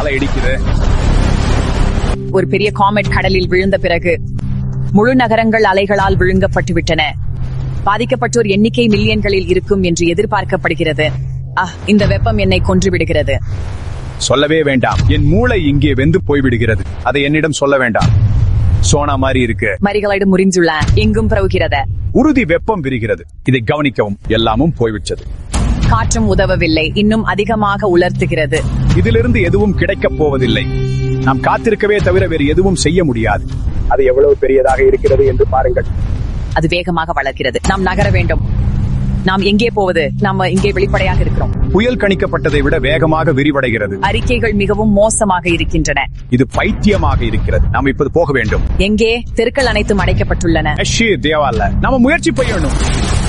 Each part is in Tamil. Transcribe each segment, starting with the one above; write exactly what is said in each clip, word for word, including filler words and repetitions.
அலை இடிக்குது. ஒரு பெரிய காமெட் கடலில் விழுந்த பிறகு முழு நகரங்கள் அலைகளால் விழுங்கப்பட்டுவிட்டன. பாதிக்கப்பட்டோர் எண்ணிக்கை மில்லியன்களில் இருக்கும் என்று எதிர்பார்க்கப்படுகிறது. ஆஹ், இந்த வெப்பம் என்னை கொன்று விடுகிறது. சொல்லவே வேண்டாம், என் மூளை இங்கே வெந்து போய்விடுகிறது. அதை என்னிடம் சொல்ல வேண்டாம். சோனா மாதிரி இருக்கு. மரிகளிடம் முறிஞ்சுள்ள எங்கும் பரவுகிறது. உறுதி வெப்பம் விரிகிறது. இதை கவனிக்கவும். எல்லாமும் போய்விட்டது. காற்றும் உதவவில்லை, இன்னும் அதிகமாக உலர்த்துகிறது. இதிலிருந்து எதுவும் கிடைக்கப் போவதில்லை. நாம் காத்திருக்கவே தவிர வேறு எதுவும் செய்ய முடியாது. அது எவ்வளவு பெரியதாக இருக்கிறது என்று பாருங்கள். அது வேகமாக வளர்கிறது. நாம் நகர வேண்டும். நாம் எங்கே போவது? நாம் இங்கே வெளிப்படையாக இருக்கிறோம். புயல் கணிக்கப்பட்டதை விட வேகமாக விரிவடைகிறது. அறிக்கைகள் மிகவும் மோசமாக இருக்கின்றன. இது பைத்தியமாக இருக்கிறது. நாம் இப்போது போக வேண்டும். எங்கே? தெருக்கள் அனைத்தும் அடைக்கப்பட்டுள்ளன. தேவால நாம முயற்சி செய்யணும்.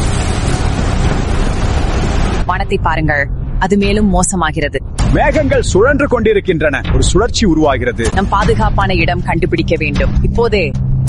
வானத்தை பாருங்கள், அது மேலும் மோசமாகிறது. மேகங்கள் சுழன்று கொண்டிருக்கின்றன. ஒரு சுழற்சி உருவாகிறது. நம் பாதுகாப்பான இடம் கண்டுபிடிக்க வேண்டும் இப்போதே.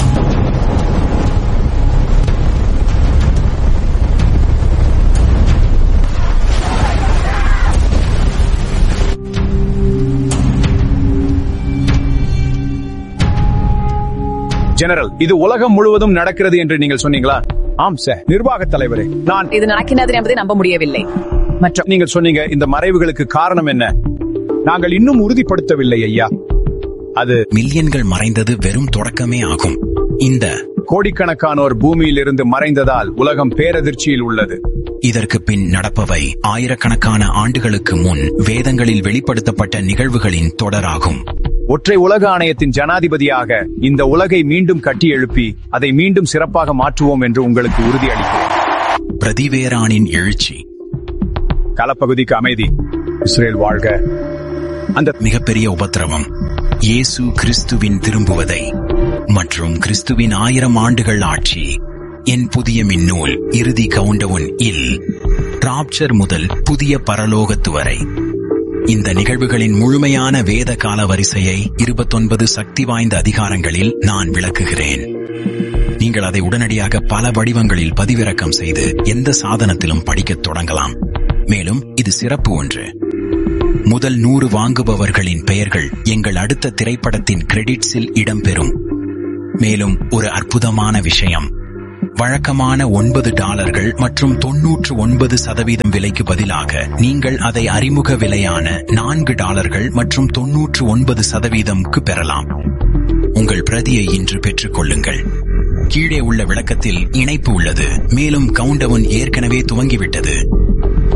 ஜெனரல், இது உலகம் முழுவதும் நடக்கிறது என்று நீங்கள் சொன்னீங்களா? ஆம் சார், நிர்வாக தலைவரே. நான் இது நடக்கிறது என்பதை நம்ப முடியவில்லை. மற்றும் நீங்கள் சொன்னீங்க, இந்த மறைவுகளுக்கு காரணம் என்ன? நாங்கள் இன்னும் உறுதிப்படுத்தவில்லை ஐயா. அது மில்லியன்கள் மறைந்தது வெறும் தொடக்கமே ஆகும். இந்த கோடிக்கணக்கானோர் பூமியில் இருந்து மறைந்ததால் உலகம் பேரதிர்ச்சியில் உள்ளது. இதற்கு பின் நடப்பவை ஆயிரக்கணக்கான ஆண்டுகளுக்கு முன் வேதங்களில் வெளிப்படுத்தப்பட்ட நிகழ்வுகளின் தொடராகும். ஒற்றை உலக ஆணையத்தின் ஜனாதிபதியாக இந்த உலகை மீண்டும் கட்டி எழுப்பி அதை மீண்டும் சிறப்பாக மாற்றுவோம் என்று உங்களுக்கு உறுதியளிக்கிறேன். பிரதிவேரானின் எழுச்சி. களப்பகுதிக்கு அமைதி. இஸ்ரேல் வாழ்க. அந்த மிகப்பெரிய உபத்திரவம் இயேசு கிறிஸ்துவின் திரும்புவதை மற்றும் கிறிஸ்துவின் ஆயிரம் ஆண்டுகள் ஆட்சி. என் புதிய மின்னூல் இறுதி கவுண்டவுன் இல் ராப்சர் முதல் புதிய பரலோகத்து வரை. இந்த நிகழ்வுகளின் முழுமையான வேத கால வரிசையை இருபத்தொன்பது சக்தி வாய்ந்த அதிகாரங்களில் நான் விளக்குகிறேன். நீங்கள் அதை உடனடியாக பல வடிவங்களில் பதிவிறக்கம் செய்து எந்த சாதனத்திலும் படிக்கத் தொடங்கலாம். மேலும் இது சிறப்பு ஒன்று. முதல் நூறு வாங்குபவர்களின் பெயர்கள் எங்கள் அடுத்த திரைப்படத்தின் கிரெடிட்ஸில் இடம்பெறும். மேலும் ஒரு அற்புதமான விஷயம், வழக்கமான ஒன்பது டாலர்கள் மற்றும் தொன்னூற்று ஒன்பது சதவீதம் விலைக்கு பதிலாக நீங்கள் அதை அறிமுக விலையான நான்கு டாலர்கள் மற்றும் தொன்னூற்று ஒன்பது சதவீதம்க்கு பெறலாம். உங்கள் பிரதியை இன்று பெற்றுக் கொள்ளுங்கள். கீழே உள்ள விளக்கத்தில் இணைப்பு உள்ளது. மேலும் கவுண்டவுன் ஏற்கனவே துவங்கிவிட்டது.